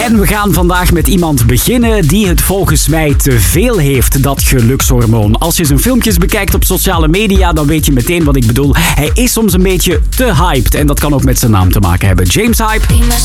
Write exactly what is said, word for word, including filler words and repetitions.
En we gaan vandaag met iemand beginnen die het volgens mij te veel heeft, dat gelukshormoon. Als je zijn filmpjes bekijkt op sociale media, dan weet je meteen wat ik bedoel. Hij is soms een beetje te hyped en dat kan ook met zijn naam te maken hebben. James Hype.